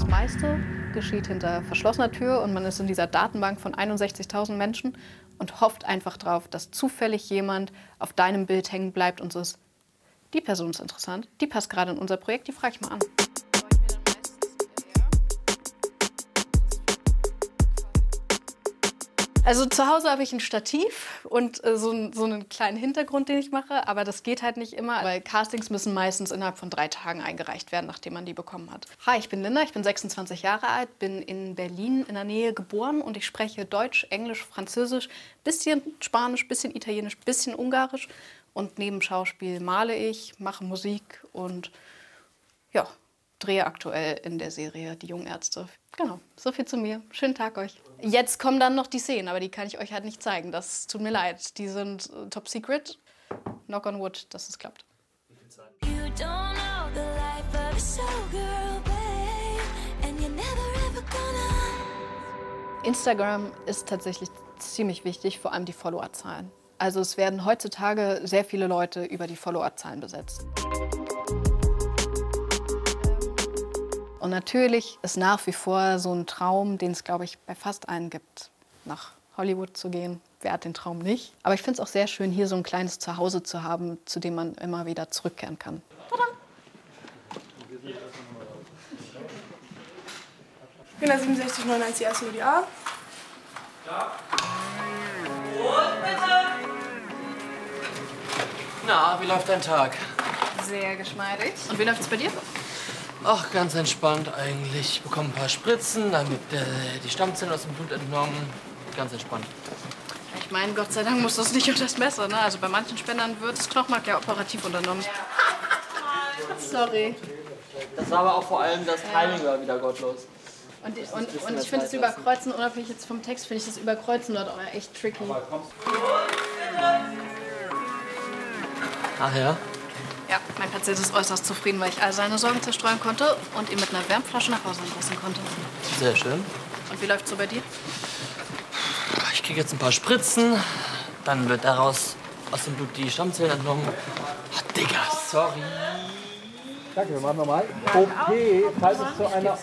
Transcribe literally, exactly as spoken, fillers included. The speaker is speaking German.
Das meiste geschieht hinter verschlossener Tür und man ist in dieser Datenbank von einundsechzigtausend Menschen und hofft einfach drauf, dass zufällig jemand auf deinem Bild hängen bleibt und so ist, die Person ist interessant, die passt gerade in unser Projekt, die frage ich mal an. Also zu Hause habe ich ein Stativ und äh, so, ein, so einen kleinen Hintergrund, den ich mache. Aber das geht halt nicht immer, weil Castings müssen meistens innerhalb von drei Tagen eingereicht werden, nachdem man die bekommen hat. Hi, ich bin Linda, ich bin sechsundzwanzig Jahre alt, bin in Berlin in der Nähe geboren und ich spreche Deutsch, Englisch, Französisch, bisschen Spanisch, bisschen Italienisch, bisschen Ungarisch. Und neben Schauspiel male ich, mache Musik und ja, drehe aktuell in der Serie Die Jungärzte. Genau, so viel zu mir. Schönen Tag euch. Jetzt kommen dann noch die Szenen, aber die kann ich euch halt nicht zeigen. Das tut mir leid. Die sind uh, top secret. Knock on wood, dass es klappt. Wie viel Zeit? Instagram ist tatsächlich ziemlich wichtig, vor allem die Followerzahlen. Also es werden heutzutage sehr viele Leute über die Followerzahlen besetzt. Und natürlich ist nach wie vor so ein Traum, den es, glaube ich, bei fast allen gibt, nach Hollywood zu gehen. Wer hat den Traum nicht? Aber ich finde es auch sehr schön, hier so ein kleines Zuhause zu haben, zu dem man immer wieder zurückkehren kann. Tada! Genau, siebenundsechzig neunundneunzig erste U D A. Ja. Und bitte! Na, wie läuft dein Tag? Sehr geschmeidig. Und wie läuft es bei dir? Ach, ganz entspannt eigentlich. Ich bekomme ein paar Spritzen, dann wird äh, die Stammzellen aus dem Blut entnommen. Ganz entspannt. Ich meine, Gott sei Dank muss das nicht unter das Messer, ne? Also bei manchen Spendern wird das Knochenmark ja operativ unternommen. Sorry. Das war aber auch vor allem, das Timing war wieder gottlos. Und, und, und ich finde das Überkreuzen, unabhängig jetzt vom Text, finde ich das Überkreuzen dort auch echt tricky. Ach ja? Ja, mein Patient ist äußerst zufrieden, weil ich all seine Sorgen zerstreuen konnte und ihn mit einer Wärmflasche nach Hause entlassen konnte. Sehr schön. Und wie läuft's so bei dir? Ich kriege jetzt ein paar Spritzen, dann wird daraus aus dem Blut die Stammzellen entnommen. Ach, Digga, sorry. Danke, wir machen nochmal. O P, falls es zu einer